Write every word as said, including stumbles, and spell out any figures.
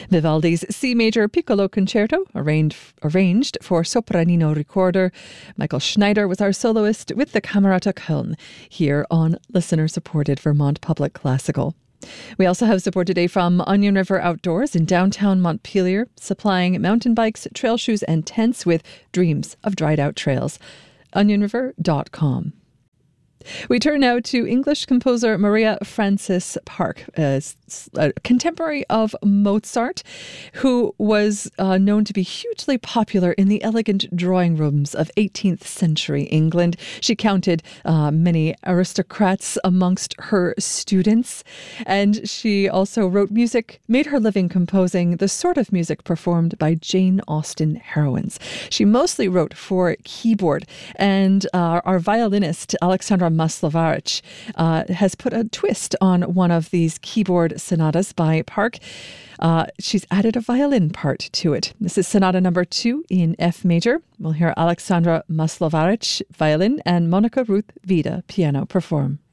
Vivaldi's C Major Piccolo Concerto, arranged, arranged for sopranino recorder. Michael Schneider was our soloist with the Camerata Köln here on listener-supported Vermont Public Classical. We also have support today from Onion River Outdoors in downtown Montpelier, supplying mountain bikes, trail shoes, and tents with dreams of dried-out trails. onion river dot com. We turn now to English composer Maria Frances Park, a, a contemporary of Mozart, who was uh, known to be hugely popular in the elegant drawing rooms of eighteenth century England. She counted uh, many aristocrats amongst her students, and she also wrote music, made her living composing the sort of music performed by Jane Austen heroines. She mostly wrote for keyboard, and uh, our violinist, Alexandra Maslovarich, uh, has put a twist on one of these keyboard sonatas by Park. Uh, she's added a violin part to it. This is Sonata number two in F major. We'll hear Alexandra Maslovarich, violin, and Monica Ruth Vida, piano, perform.